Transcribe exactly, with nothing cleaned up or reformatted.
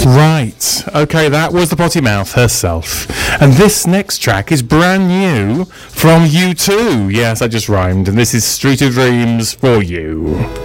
Right, okay, that was the Potty Mouth herself. And this next track is brand new from U two. Yes, I just rhymed. And this is Street of Dreams for You.